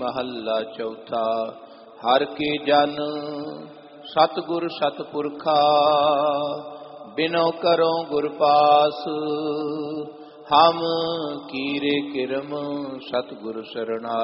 ਮਹੱਲਾ ਚੌਥਾ। ਹਰ ਕੇ ਜਨ ਸਤਿਗੁਰ ਸਤਿਪੁਰਖਾ, ਬਿਨੋ ਕਰੋ ਗੁਰ ਪਾਸ। ਹਮ ਕੀਰੇ ਕਿਰਮ ਸਤਿਗੁਰ ਸਰਣਾ।